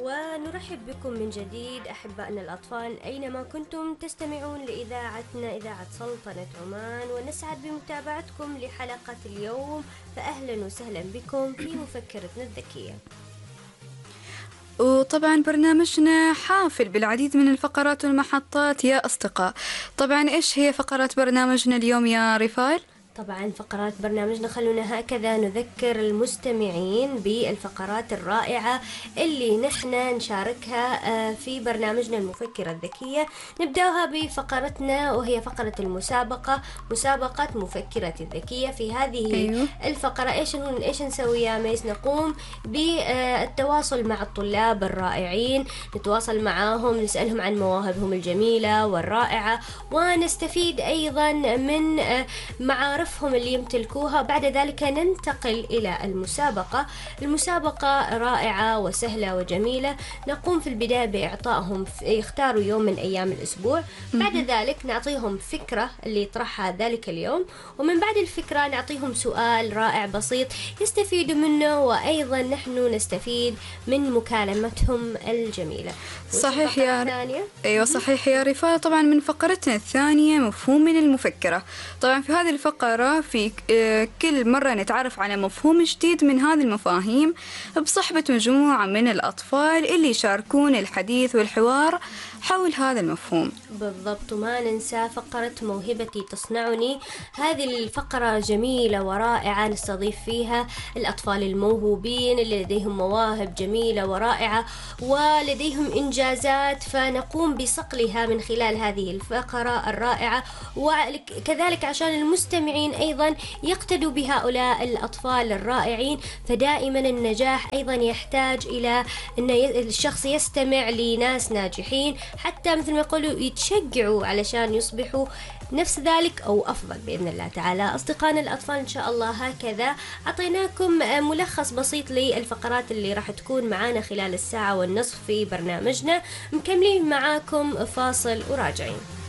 ونرحب بكم من جديد أحبائنا الأطفال أينما كنتم تستمعون لإذاعتنا إذاعة سلطنة عمان، ونسعد بمتابعتكم لحلقة اليوم. فأهلا وسهلا بكم في مفكرتنا الذكية. وطبعا برنامجنا حافل بالعديد من الفقرات والمحطات يا أصدقاء. طبعا إيش هي فقرات برنامجنا اليوم يا رفال؟ طبعا فقرات برنامجنا خلونا هكذا نذكر المستمعين بالفقرات الرائعة اللي نحن نشاركها في برنامجنا المفكرة الذكية. نبدأها بفقرتنا وهي فقرة المسابقة، مسابقة مفكرة الذكية. في هذه الفقرة إيش نسوي يا ميس؟ نقوم بالتواصل مع الطلاب الرائعين، نتواصل معهم، نسألهم عن مواهبهم الجميلة والرائعة، ونستفيد أيضا من معارف اللي يمتلكوها. بعد ذلك ننتقل إلى المسابقة. المسابقة رائعة وسهلة وجميلة. نقوم في البداية بإعطائهم يختاروا يوم من أيام الأسبوع. بعد ذلك نعطيهم فكرة اللي يطرحها ذلك اليوم، ومن بعد الفكرة نعطيهم سؤال رائع بسيط يستفيدوا منه، وأيضا نحن نستفيد من مكالمتهم الجميلة. صحيح أيوة صحيح يا رفاء. طبعا من فقرتنا الثانية مفهوم من المفكرة. طبعا في هذه الفقرة في كل مرة نتعرف على مفهوم جديد من هذه المفاهيم بصحبة مجموعة من الأطفال اللي يشاركون الحديث والحوار حول هذا المفهوم. بالضبط. وما ننسى فقرة موهبتي تصنعني. هذه الفقرة جميلة ورائعة، نستضيف فيها الأطفال الموهوبين اللي لديهم مواهب جميلة ورائعة ولديهم إنجازات، فنقوم بصقلها من خلال هذه الفقرة الرائعة، وكذلك عشان المستمعين أيضا يقتدوا بهؤلاء الأطفال الرائعين. فدائما النجاح أيضا يحتاج إلى أن الشخص يستمع لناس ناجحين، حتى مثل ما يقولوا يتشجعوا علشان يصبحوا نفس ذلك أو أفضل بإذن الله تعالى. أصدقائنا الأطفال إن شاء الله هكذا أعطيناكم ملخص بسيط للفقرات اللي راح تكون معانا خلال الساعة والنصف في برنامجنا. مكملين معاكم فاصل وراجعين.